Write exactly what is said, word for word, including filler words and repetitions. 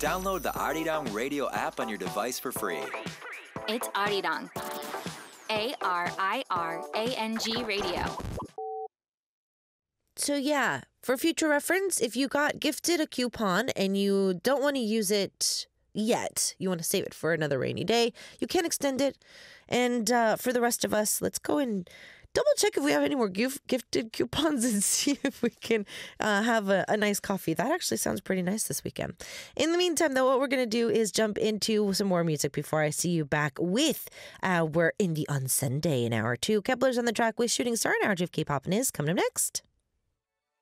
Download the Arirang Radio app on your device for free. It's Arirang. A R I R A N G Radio. So yeah, for future reference, if you got gifted a coupon and you don't want to use it yet, you want to save it for another rainy day, you can extend it. And uh, for the rest of us, let's go and double check if we have any more gif- gifted coupons and see if we can uh, have a, a nice coffee. That actually sounds pretty nice this weekend. In the meantime, though, what we're going to do is jump into some more music before I see you back with uh, We're Indie on Sunday in hour two. Kepler's on the track with Shooting Star in hour two of K-pop and is coming up next.